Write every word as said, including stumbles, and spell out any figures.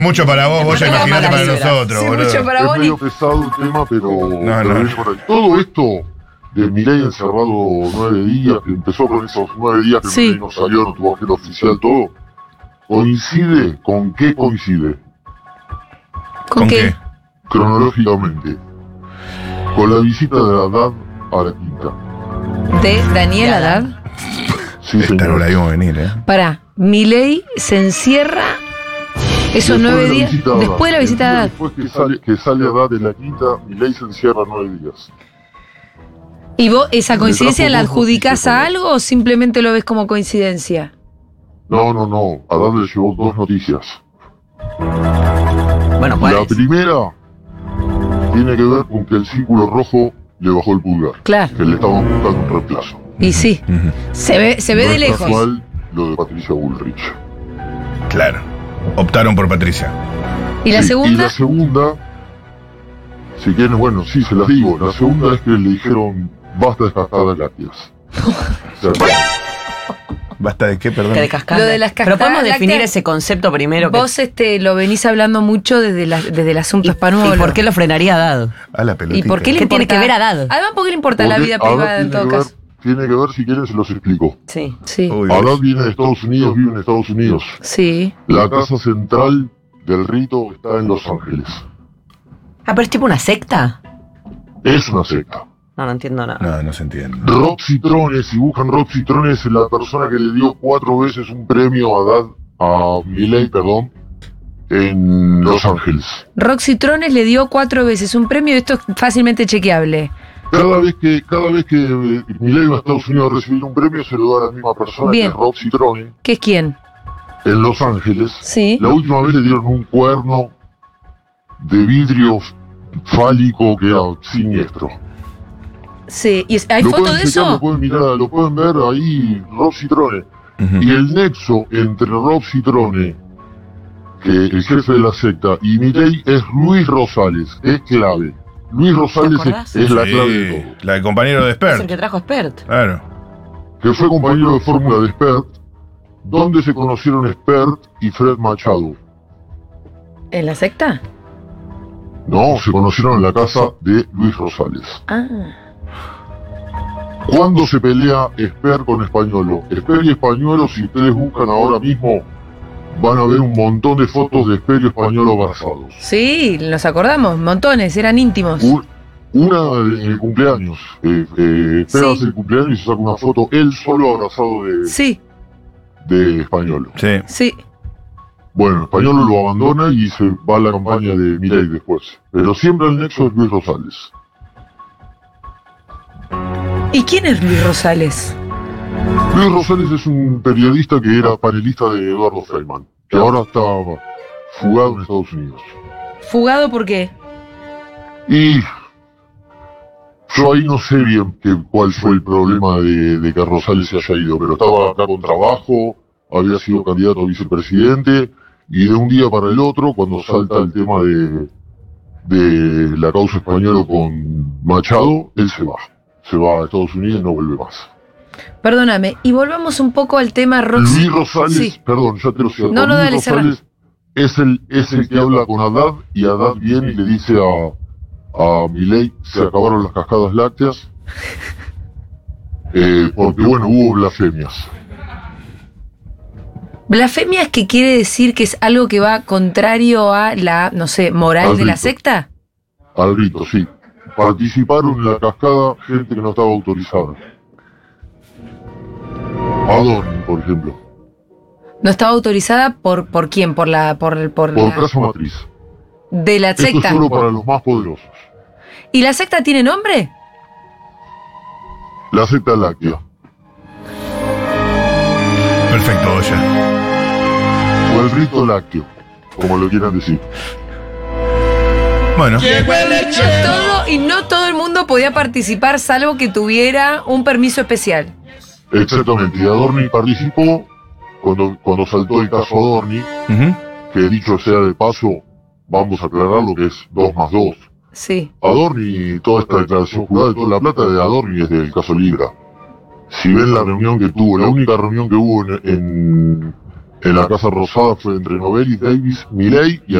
Mucho para vos, vos ya Bueno, imaginate para mala vibra. nosotros, Sí, boludo. mucho para Es vos. medio Ni- pesado el tema, pero, No, pero no. viene por ahí. Todo esto de Milei encerrado nueve días, que empezó con esos nueve días que Sí. Milei no salió, no tuvo agenda oficial, todo, coincide con qué coincide, ¿Con qué? cronológicamente, con la visita de Haddad a la quinta. De Daniel Haddad. Sí, Esta no señor. la vimos venir, ¿eh? Pará, Milei se encierra esos Después nueve de la días. visita de Haddad. Después de la visita de Haddad. Después que sale, que sale Haddad de la quinta, Milei se encierra nueve días. ¿Y vos esa Le coincidencia trajo la dos adjudicás noticias, a ¿no? algo o simplemente lo ves como coincidencia? No, no, no. Haddad le llevó dos noticias. Bueno, La pues. primera tiene que ver con que el círculo rojo le bajó el pulgar. Claro. Que le estaban buscando un reemplazo. Y sí, Ujú. se ve, se ve No de es lejos. casual lo de Patricia Bullrich. Claro. Optaron por Patricia. ¿Y la Sí, segunda? Y la segunda, si quieren, bueno, sí, se las digo. La segunda es que le dijeron, basta de cascadas lácteas. O sea, ¿Basta de qué, perdón? De cascada. Lo de las Pero cascadas podemos definir lácteas. ese concepto primero. Que- Vos este, lo venís hablando mucho desde, la- desde el asunto ¿Y, español. ¿Y por qué lo frenaría Haddad? A la pelotita. ¿Y por qué le ¿Qué tiene importa? que ver Haddad? Además, ¿por qué le importa la porque vida Haddad privada en tiene todo que ver- caso? Tiene que ver, si quieren, se los explico. Sí. Sí, Uy, Haddad uy. viene de Estados Unidos, vive en Estados Unidos. sí. La casa central del rito está en Los Ángeles. Ah, pero es tipo una secta. Es una secta. No, no entiendo nada. No, no se entiende. Roxy Trones, si buscan Roxy Trones, es la persona que le dio cuatro veces un premio a Haddad, a Milei, perdón, en Los Ángeles. Roxy Trones le dio cuatro veces un premio y esto es fácilmente chequeable. Cada vez que, cada vez que eh, Milei va a Estados Unidos a recibir un premio, se lo da a la misma persona, Bien. que es Roxy Trones, ¿Qué es quién? en Los Ángeles. Sí. La última vez le dieron un cuerno de vidrio fálico que era siniestro. Sí. ¿Y es- hay Lo foto pueden de checar, eso? Lo pueden mirar, lo pueden ver ahí, Roxy Trones. Ujú. Y el nexo entre Rob Citrone, que el jefe de la secta, y Milei es Luis Rosales, es clave. Luis Rosales acordás? es, es la Sí, clave de todo. la del compañero de Es el Spert. que trajo Expert. Claro. Que fue compañero de fórmula de Spert, donde se conocieron Spert y Fred Machado. ¿En la secta? No, se conocieron en la casa de Luis Rosales. Ah. ¿Cuándo se pelea Spert con Españolo? Spert y Españolo, si ustedes buscan ahora mismo, van a ver un montón de fotos de Spert y Españolo abrazados. Sí, nos acordamos, montones, eran íntimos. Un- Una en el cumpleaños. Eh, eh, Spert Sí. hace el cumpleaños y se saca una foto él solo abrazado de, Sí, de Españolo. Sí. sí. Bueno, Españolo lo abandona y se va a la campaña de Milei después. Pero siempre el nexo es Luis Rosales. ¿Y quién es Luis Rosales? Luis Rosales es un periodista que era panelista de Eduardo Feynman, que ahora está fugado en Estados Unidos. ¿Fugado por qué? Y yo ahí no sé bien que, cuál fue el problema de, de que Rosales se haya ido, pero estaba acá con trabajo, había sido candidato a vicepresidente, y de un día para el otro, cuando salta el tema de, de la causa española con Machado, él se va. Se va a Estados Unidos y no vuelve más. Perdóname, y volvamos un poco al tema Roxy. Luis Rosales, Sí. perdón, ya te lo cierto. No, no, Luis dale, Rosales es el, es el que habla con Haddad, y Haddad viene y le dice a, a Milei, se acabaron las cascadas lácteas, eh, porque bueno, hubo blasfemias. ¿Blasfemia es que quiere decir que es algo que va contrario a la, no sé, moral Al de la rito. secta? Al grito, sí. Participaron en la cascada gente que no estaba autorizada. Adorni, por ejemplo, ¿No estaba autorizada por, por quién? Por la, por, por por la, casa matriz. de la Esto es secta. solo para los más poderosos. ¿Y la secta tiene nombre? La secta láctea. Perfecto, Oya. O el rito lácteo, como lo quieran decir. Bueno, Todo, y no todo el mundo podía participar salvo que tuviera un permiso especial. Exactamente, y Adorni participó cuando, cuando saltó el caso Adorni, ujú. que dicho sea de paso, vamos a aclarar lo que es dos más dos. Sí. Adorni, toda esta declaración jurada, toda la plata de Adorni es del caso Libra. Si ven la reunión que tuvo, la única reunión que hubo en, en, En la Casa Rosada fue entre Novelli, Davis, Milei y